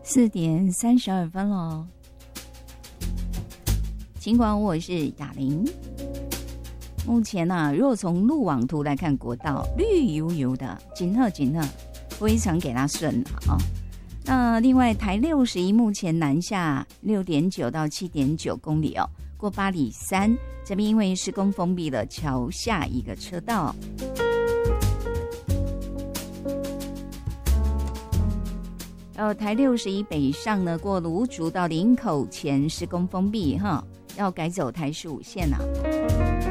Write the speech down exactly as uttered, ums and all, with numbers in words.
四点三十二分喽。尽管我是雅玲，目前啊，如果从路网图来看，国道绿油油的，紧特紧特，非常给它顺啊、哦。那另外台六十一目前南下六点九到七点九公里哦，过八里山这边因为施工封闭了桥下一个车道。呃，台六十一北上呢，过芦竹到林口前施工封闭哈，要改走台十五线啊。